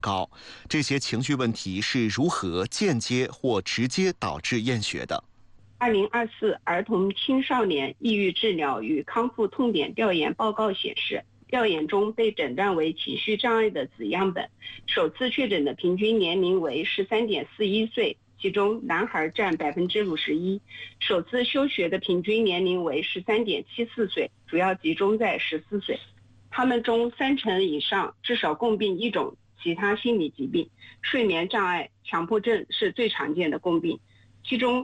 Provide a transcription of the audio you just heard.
高。这些情绪问题是如何间接或直接导致厌学的 ？2024儿童青少年抑郁治疗与康复痛点调研报告显示，调研中被诊断为情绪障碍的子样本，首次确诊的平均年龄为13.41岁，其中男孩占51%，首次休学的平均年龄为13.74岁，主要集中在14岁。他们中30%以上至少共病一种其他心理疾病，睡眠障碍、强迫症是最常见的共病，其中